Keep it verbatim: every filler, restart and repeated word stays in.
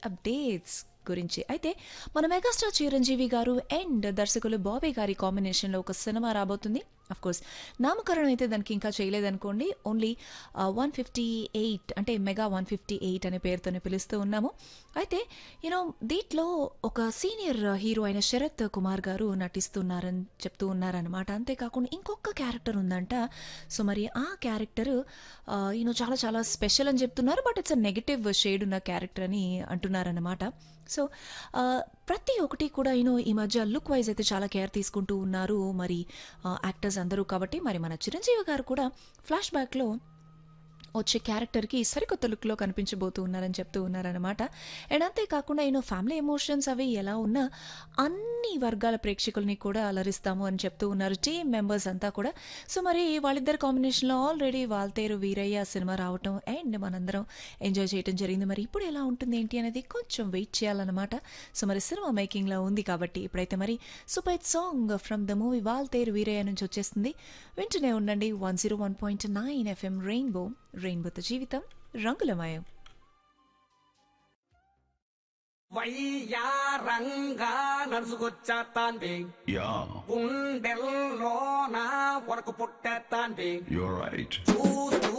Updates గురించి. అయితే మన మెగాస్టార్ చిరంజీవి గారు అండ్ దర్శకులు బాబీ గారి కాంబినేషన్‌లో ఒక సినిమా రాబోతుంది. ఆఫ్‌కోర్స్ నామకరణం అయితే దానికి ఇంకా చేయలేదనుకోండి. ఓన్లీ ఆహ్, వన్ ఫిఫ్టీ ఎయిట్ అంటే మెగా వన్ ఫిఫ్టీ ఎయిట్ అనే పేరుతోనే పిలుస్తూ ఉన్నాము. అయితే యూనో దీంట్లో ఒక సీనియర్ హీరో అయిన శరత్ కుమార్ గారు నటిస్తున్నారని చెప్తూ ఉన్నారనమాట. అంతేకాకుండా ఇంకొక క్యారెక్టర్ ఉందంట. సో, మరి ఆ క్యారెక్టర్ ఆహ్, యూనో చాలా చాలా స్పెషల్ అని చెప్తున్నారు. But it's a negative shade ఉన్న క్యారెక్టర్ అని అంటున్నారనమాట. సో, ఆహ్, ప్రతి ఒక్కటి కూడా యూనో ఈ మధ్య లుక్ వైజ్ అయితే చాలా కేర్ తీసుకుంటూ ఉన్నారు మరి ఆహ్, యాక్టర్స్ అందరూ. కాబట్టి మరి మన చిరంజీవి గారు కూడా ఫ్లాష్ బ్యాక్‌లో వచ్చే క్యారెక్టర్‌కి సరికొత్త లుక్‌లో కనిపించబోతూ ఉన్నారని చెప్తూ ఉన్నారనమాట. అండ్ అంతేకాకుండా యూనో ఫ్యామిలీ ఎమోషన్స్ అవి ఎలా ఉన్నా అన్ని వర్గాల ప్రేక్షకుల్ని కూడా అలరిస్తాము అని చెప్తూ ఉన్నారు టీమ్ మెంబర్స్ అంతా కూడా. సో, మరి వాళ్ళిద్దరి కాంబినేషన్‌లో ఆల్రెడీ 'వాల్తేరు వీరయ్య' సినిమా రావటం అండ్ మనందరం ఎంజాయ్ చేయటం జరిగింది. మరి ఇప్పుడు ఎలా ఉంటుంది ఏంటి అనేది కొంచెం వెయిట్ చేయాలన్నమాట. సో, మరి సినిమా మేకింగ్‌లో ఉంది కాబట్టి ఇప్పుడైతే మరి super hit song from the movie 'Waltair Veeraiah' నుంచి వచ్చేస్తుంది. వింటూనే ఉండండి one zero one point nine FM rainbow రెయిన్బోతో జీవితం రంగులమయం. వయ్యారంగా నడుచుకొచ్చేస్తాంది Yeah, గుండెల్లోన వరకు పుట్టేస్తాంది you're right. చూస్తూ